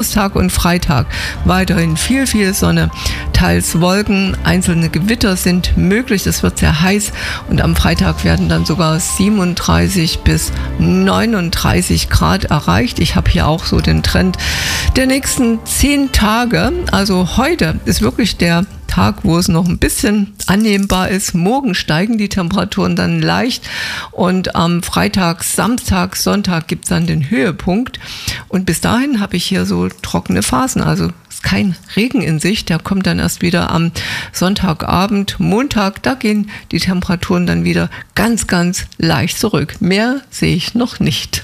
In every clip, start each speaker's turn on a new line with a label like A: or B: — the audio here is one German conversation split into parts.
A: Donnerstag und Freitag weiterhin viel Sonne, teils Wolken, einzelne Gewitter sind möglich, es wird sehr heiß und am Freitag werden dann sogar 37 bis 39 Grad erreicht. Ich habe hier auch so den Trend der nächsten 10 Tage, also heute ist wirklich der Tag, wo es noch ein bisschen annehmbar ist. Morgen steigen die Temperaturen dann leicht und am Freitag, Samstag, Sonntag gibt es dann den Höhepunkt und bis dahin habe ich hier so trockene Phasen, also ist kein Regen in Sicht, der kommt dann erst wieder am Sonntagabend, Montag, da gehen die Temperaturen dann wieder ganz leicht zurück. Mehr sehe ich noch nicht.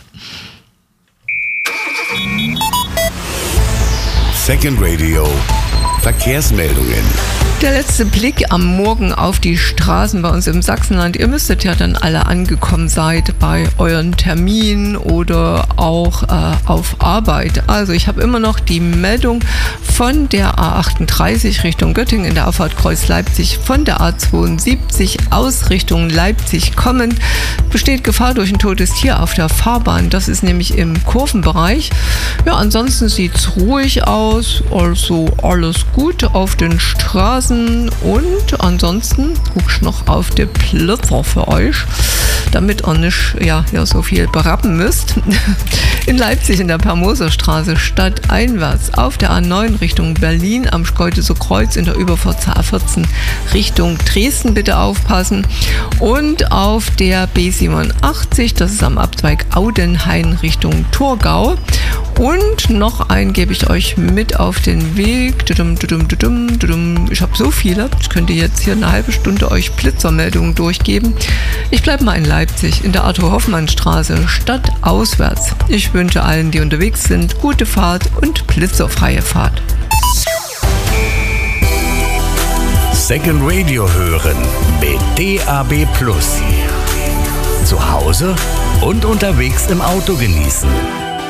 B: Second Radio. Verkehrsmeldungen.
A: Der letzte Blick am Morgen auf die Straßen bei uns im Sachsenland. Ihr müsstet ja dann alle angekommen sein bei euren Terminen oder auch auf Arbeit. Also ich habe immer noch die Meldung von der A38 Richtung Göttingen in der Auffahrt Kreuz Leipzig, von der A72 aus Richtung Leipzig kommend. Besteht Gefahr durch ein totes Tier auf der Fahrbahn. Das ist nämlich im Kurvenbereich. Ja, ansonsten sieht es ruhig aus, also alles gut auf den Straßen. Und ansonsten gucke ich noch auf die Blitzer für euch, damit ihr nicht so viel berappen müsst. In Leipzig in der Permoserstraße stadteinwärts auf der A9 Richtung Berlin am Schkeuditzer Kreuz in der Überfahrt A14 Richtung Dresden bitte aufpassen. Und auf der B87, das ist am Abzweig Audenhain Richtung Thurgau. Und noch einen gebe ich euch mit auf den Weg. Ich habe so viele, ich könnte jetzt hier eine halbe Stunde euch Blitzermeldungen durchgeben. Ich bleibe mal in Leipzig, in der Arthur-Hoffmann-Straße, stadtauswärts. Ich wünsche allen, die unterwegs sind, gute Fahrt und blitzerfreie Fahrt.
B: Second Radio hören mit DAB+. Zu Hause und unterwegs im Auto genießen.